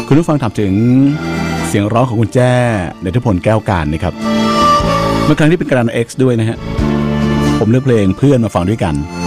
คุณผู้ฟังถามถึงเสียงร้องของคุณแจ้ณัฐพลแก้วการนะครับเมื่อครั้งที่เป็นกระดาน X ด้วยนะฮะผมเลือกเพลงเพื่อนมาฟังด้วยกัน